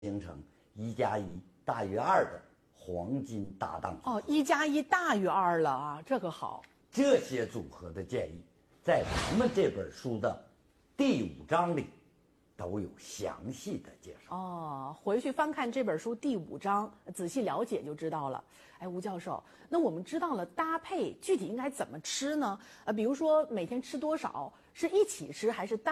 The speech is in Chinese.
形成1+1大于2的黄金搭档组合。 哦，1+1大于2了啊，这个好。 这些组合的建议，在咱们这本书的第5章里都有详细的介绍。 哦，回去翻看这本书第5章，仔细了解就知道了。哎，吴教授，那我们知道了搭配具体应该怎么吃呢？比如说每天吃多少，是一起吃还是单